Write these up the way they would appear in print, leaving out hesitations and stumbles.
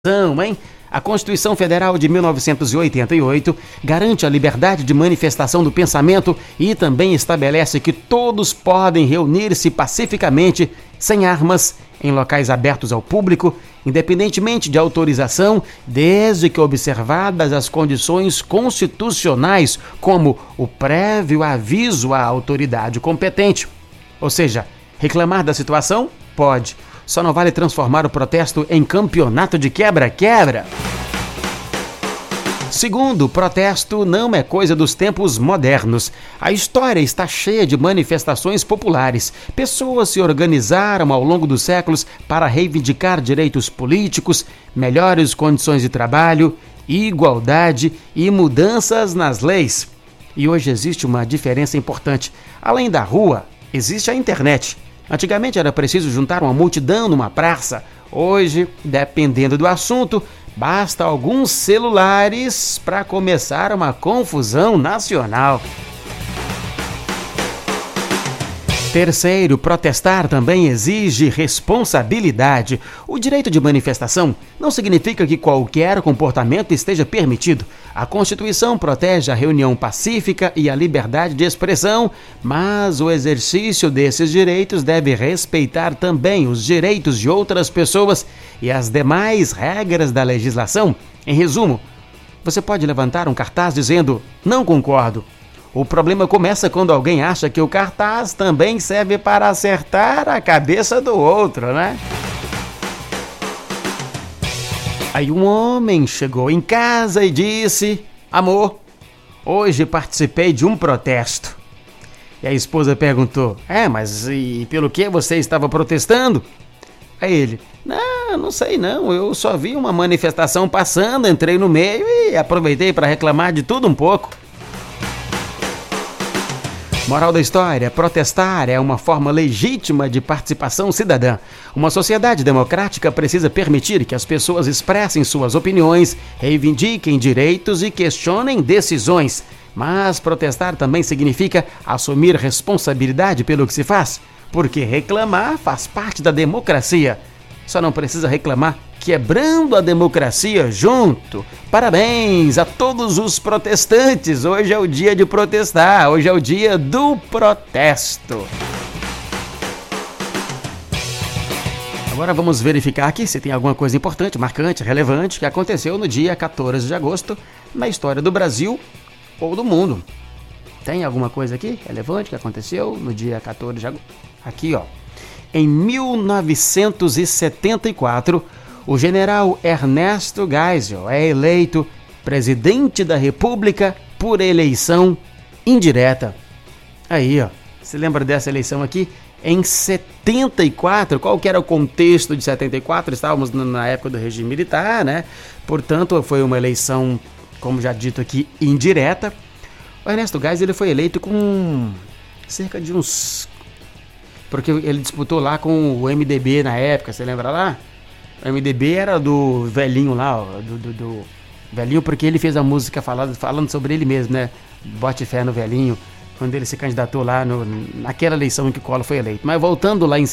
Hein? A Constituição Federal de 1988 garante a liberdade de manifestação do pensamento e também estabelece que todos podem reunir-se pacificamente, sem armas, em locais abertos ao público, independentemente de autorização, desde que observadas as condições constitucionais, como o prévio aviso à autoridade competente. Ou seja, reclamar da situação? Pode. Só não vale transformar o protesto em campeonato de quebra-quebra. Segundo, protesto não é coisa dos tempos modernos. A história está cheia de manifestações populares. Pessoas se organizaram ao longo dos séculos para reivindicar direitos políticos, melhores condições de trabalho, igualdade e mudanças nas leis. E hoje existe uma diferença importante. Além da rua, existe a internet. Antigamente era preciso juntar uma multidão numa praça. Hoje, dependendo do assunto, basta alguns celulares para começar uma confusão nacional. Terceiro, protestar também exige responsabilidade. O direito de manifestação não significa que qualquer comportamento esteja permitido. A Constituição protege a reunião pacífica e a liberdade de expressão, mas o exercício desses direitos deve respeitar também os direitos de outras pessoas e as demais regras da legislação. Em resumo, você pode levantar um cartaz dizendo "não concordo". O problema começa quando alguém acha que o cartaz também serve para acertar a cabeça do outro, né? Aí um homem chegou em casa e disse: "Amor, hoje participei de um protesto". E a esposa perguntou: mas e pelo que você estava protestando?" Aí ele: não sei não, eu só vi uma manifestação passando, entrei no meio e aproveitei para reclamar de tudo um pouco". Moral da história: protestar é uma forma legítima de participação cidadã. Uma sociedade democrática precisa permitir que as pessoas expressem suas opiniões, reivindiquem direitos e questionem decisões. Mas protestar também significa assumir responsabilidade pelo que se faz, porque reclamar faz parte da democracia. Só não precisa reclamar quebrando a democracia junto. Parabéns a todos os protestantes. Hoje é o dia de protestar. Hoje é o dia do protesto. Agora vamos verificar aqui se tem alguma coisa importante, marcante, relevante que aconteceu no dia 14 de agosto na história do Brasil ou do mundo. Tem alguma coisa aqui relevante que aconteceu no dia 14 de agosto? Aqui, ó. Em 1974, o general Ernesto Geisel é eleito presidente da República por eleição indireta. Aí, ó, você lembra dessa eleição aqui? Em 74, qual que era o contexto de 74? Estávamos na época do regime militar, né? Portanto, foi uma eleição, como já dito aqui, indireta. O Ernesto Geisel ele foi eleito com cerca de uns... Porque ele disputou lá com o MDB na época, você lembra lá? O MDB era do velhinho lá, ó, do velhinho, porque ele fez a música falando sobre ele mesmo, né? Bote fé no velhinho, quando ele se candidatou lá naquela eleição em que o Collor foi eleito. Mas voltando lá em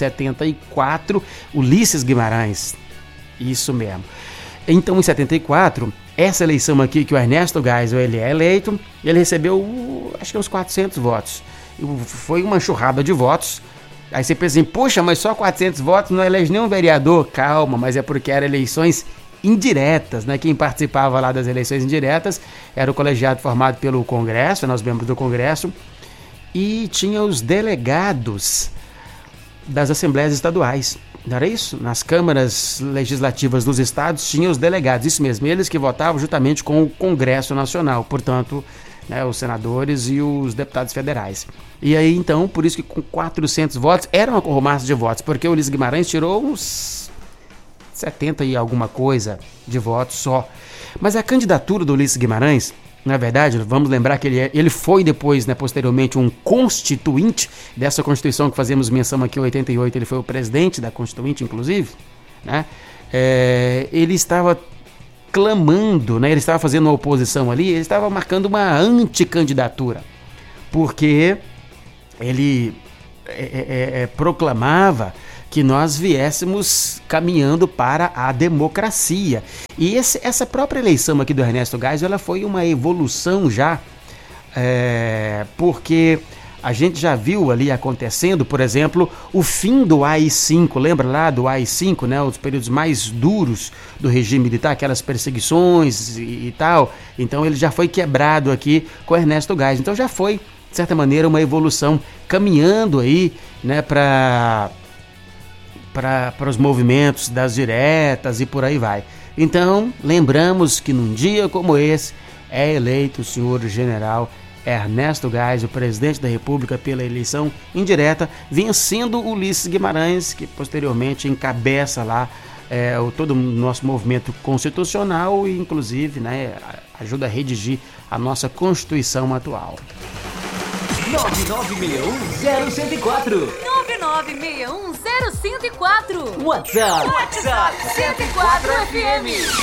74, Ulisses Guimarães, isso mesmo. Então, em 74, essa eleição aqui que o Ernesto Geisel ele é eleito, ele recebeu, acho que uns 400 votos. Foi uma enxurrada de votos. Aí você pensa assim, poxa, mas só 400 votos não elege nenhum vereador. Calma, mas é porque eram eleições indiretas, né? Quem participava lá das eleições indiretas era o colegiado formado pelo Congresso, os membros do Congresso, e tinha os delegados das assembleias estaduais. Não era isso? Nas câmaras legislativas dos estados tinha os delegados, isso mesmo, eles que votavam juntamente com o Congresso Nacional, portanto... né, os senadores e os deputados federais. E aí, então, por isso que com 400 votos, era uma corrumaça de votos, porque o Ulisses Guimarães tirou uns 70 e alguma coisa de votos só. Mas a candidatura do Ulisses Guimarães, na verdade, vamos lembrar que ele foi depois, né, posteriormente, um constituinte dessa Constituição que fazemos menção aqui em 88, ele foi o presidente da Constituinte, inclusive, né? Ele estava clamando, né? Ele estava fazendo uma oposição ali, ele estava marcando uma anticandidatura, porque ele proclamava que nós viéssemos caminhando para a democracia. E essa própria eleição aqui do Ernesto Geisel, ela foi uma evolução já, porque a gente já viu ali acontecendo, por exemplo, o fim do AI-5, lembra lá do AI-5, né, os períodos mais duros do regime militar, aquelas perseguições e tal. Então ele já foi quebrado aqui com Ernesto Geisel. Então já foi, de certa maneira, uma evolução caminhando aí, né, para os movimentos das diretas e por aí vai. Então, lembramos que num dia como esse é eleito o senhor general Ernesto Geisel, presidente da República pela eleição indireta, vencendo Ulisses Guimarães, que posteriormente encabeça lá todo o nosso movimento constitucional e, inclusive, né, ajuda a redigir a nossa Constituição atual. 9961-0104 9961-0104 WhatsApp 104 FM.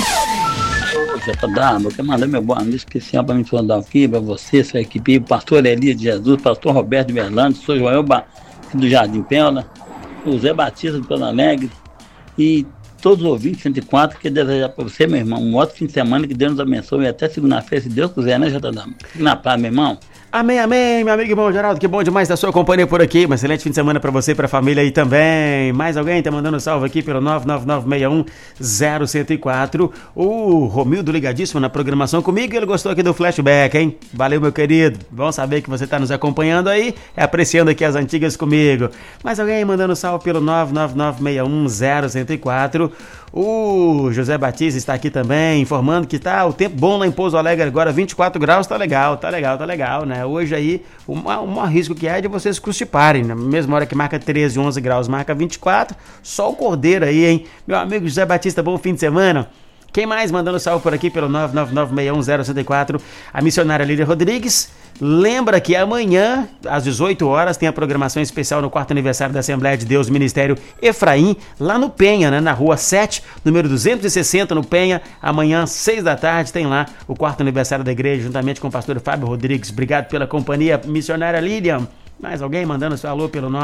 Eu quero mandar meu boa noite especial para mim mandar aqui, para você, sua equipe, pastor Elias de Jesus, pastor Roberto de Berlândia, sou Joel do Jardim Pena, o Zé Batista do Plano Alegre e todos os ouvintes 104, que desejar para você, meu irmão, um ótimo fim de semana, que Deus nos abençoe e até segunda-feira, se Deus quiser, né, Jatadama? Fique na paz, meu irmão. Amém, amém, meu amigo irmão Geraldo, que bom demais da sua companhia por aqui, um excelente fim de semana pra você e pra família aí também. Mais alguém tá mandando salve aqui pelo 999610104, o Romildo ligadíssimo na programação comigo, ele gostou aqui do flashback, hein? Valeu, meu querido, bom saber que você tá nos acompanhando aí, apreciando aqui as antigas comigo. Mais alguém mandando salve pelo 999610104, o José Batista está aqui também, informando que tá o tempo bom lá em Pouso Alegre agora, 24 graus, tá legal, né? Hoje aí, o maior risco que é de vocês constiparem, na mesma hora que marca 13, 11 graus, marca 24, só o cordeiro aí, hein? Meu amigo José Batista, bom fim de semana. Quem mais mandando salve por aqui pelo 999610104, a missionária Lídia Rodrigues. Lembra que amanhã, às 18 horas, tem a programação especial no 4º aniversário da Assembleia de Deus, Ministério Efraim, lá no Penha, né, na rua 7, número 260, no Penha. Amanhã, 6 da tarde, tem lá o 4º aniversário da igreja, juntamente com o pastor Fábio Rodrigues. Obrigado pela companhia, missionária Lídia. Mais alguém mandando seu alô pelo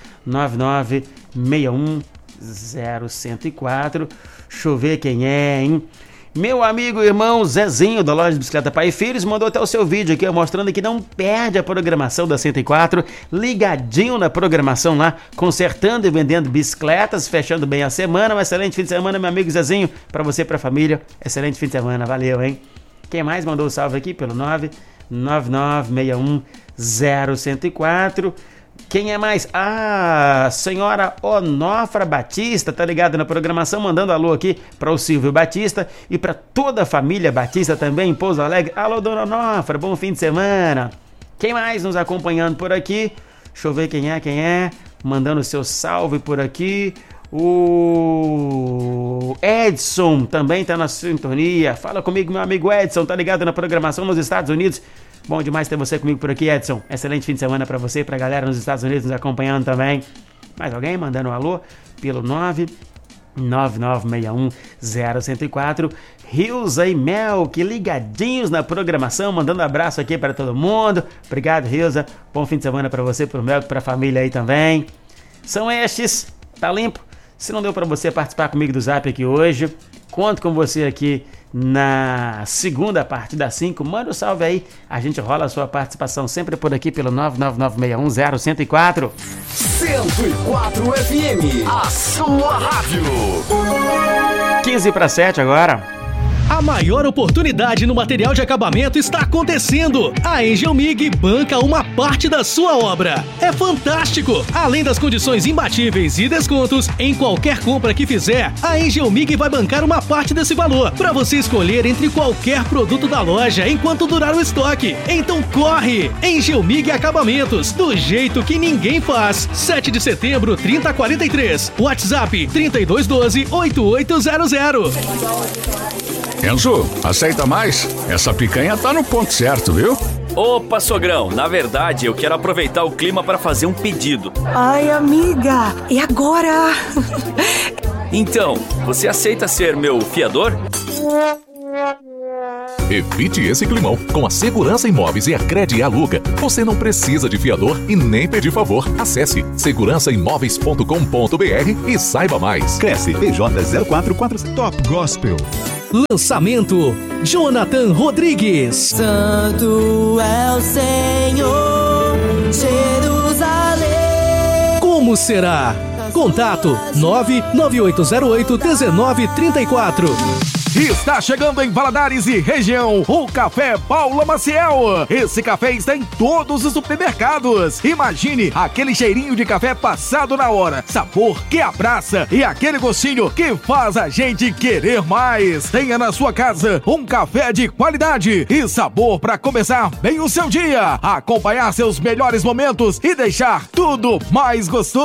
999610104. Deixa eu ver quem é, hein? Meu amigo irmão Zezinho, da loja de bicicleta Pai e Filhos, mandou até o seu vídeo aqui, mostrando que não perde a programação da 104, ligadinho na programação lá, consertando e vendendo bicicletas, fechando bem a semana. Um excelente fim de semana, meu amigo Zezinho, pra você e pra família. Excelente fim de semana, valeu, hein? Quem mais mandou o salve aqui pelo 999610104? Quem é mais? A senhora Onofra Batista, tá ligado na programação, mandando alô aqui para o Silvio Batista e para toda a família Batista também em Pouso Alegre. Alô, dona Onofra, bom fim de semana. Quem mais nos acompanhando por aqui? Deixa eu ver quem é, mandando seu salve por aqui. O Edson também tá na sintonia. Fala comigo, meu amigo Edson, tá ligado na programação nos Estados Unidos. Bom demais ter você comigo por aqui, Edson. Excelente fim de semana pra você e pra galera nos Estados Unidos nos acompanhando também. Mais alguém mandando um alô pelo 999610104. Rilza e Mel, que ligadinhos na programação, mandando abraço aqui para todo mundo. Obrigado, Rilza. Bom fim de semana pra você, pro Mel e pra família aí também. São estes, tá limpo? Se não deu pra você participar comigo do Zap aqui hoje, conto com você aqui na segunda parte das 5, manda um salve aí, a gente rola a sua participação sempre por aqui pelo 999610104. 104 FM, a sua rádio. 6:45 agora. A maior oportunidade no material de acabamento está acontecendo. A Angel Mig banca uma parte da sua obra. É fantástico! Além das condições imbatíveis e descontos, em qualquer compra que fizer, a Angel Mig vai bancar uma parte desse valor, para você escolher entre qualquer produto da loja enquanto durar o estoque. Então corre! Angel Mig Acabamentos, do jeito que ninguém faz. 7 de setembro, 3043. WhatsApp 3212-8800. Enzo, aceita mais? Essa picanha tá no ponto certo, viu? Opa, sogrão, na verdade eu quero aproveitar o clima para fazer um pedido. Ai, amiga, e agora? Então, você aceita ser meu fiador? Evite esse climão. Com a Segurança Imóveis e a Crede Aluga, você não precisa de fiador e nem pedir favor. Acesse segurançaimoveis.com.br e saiba mais. Cresce PJ 0447. Top Gospel. Lançamento: Jonathan Rodrigues. Santo é o Senhor, Jerusalém. Como será? Contato 99808-1934. Está chegando em Valadares e região o Café Paula Maciel. Esse café está em todos os supermercados. Imagine aquele cheirinho de café passado na hora, sabor que abraça e aquele gostinho que faz a gente querer mais. Tenha na sua casa um café de qualidade e sabor para começar bem o seu dia, acompanhar seus melhores momentos e deixar tudo mais gostoso.